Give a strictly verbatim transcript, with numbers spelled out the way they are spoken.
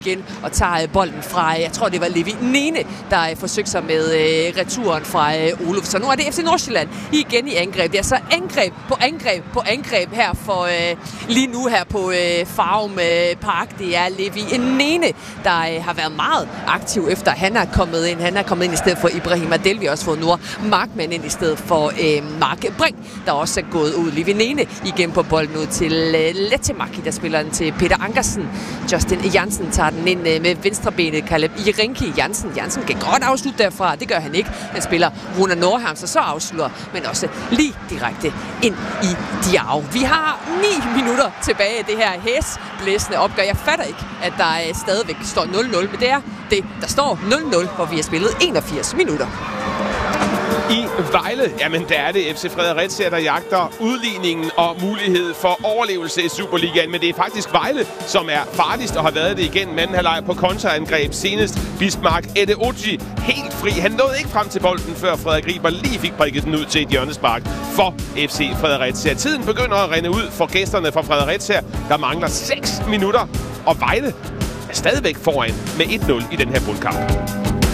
igen og tager bolden fra, jeg tror det var Levi Nene, der forsøgte sig med øh, returen fra øh, Olof. Så nu er det F C Nordsjælland igen i angreb. Det er så angreb på angreb på angreb her for øh, lige nu her på øh, Farum øh, Park. Det er Levi Nene, der øh, har været meget aktiv efter han er kommet ind. Han er kommet ind i stedet for Ibrahim Adel. Vi har også fået Noah Markmann ind i stedet for øh, Mark Brink, der også er gået ud. Levi Nene igen på bolden ud til øh, Lettemaki, der spiller den til Peter Ankersen. Justin Jansen tager den ind med venstrebenet. Kaleb Irinki Jansen. Jansen kan godt afslutte derfra. Det gør han ikke. Han spiller Runa Nordham, så så afslutter, men også lige direkte ind i Diao. Vi har ni minutter tilbage af det her hæsblæsende opgør. Jeg fatter ikke, at der stadigvæk står nul nul, men det er det, der står nul nul, hvor vi har spillet enogfirs minutter. I Vejle, jamen der er det F C Fredericia, der jagter udligningen og mulighed for overlevelse i Superligaen. Men det er faktisk Vejle, som er farligst og har været det igen. Manden halvleg på kontraangreb. Senest Bismarck Edeochi helt fri. Han nåede ikke frem til bolden, før Frederik Riber lige fik prikket den ud til et hjørnespark for F C Fredericia. Tiden begynder at rinde ud for gæsterne fra Fredericia. Der mangler seks minutter, og Vejle er stadigvæk foran med et nul i den her bundkamp.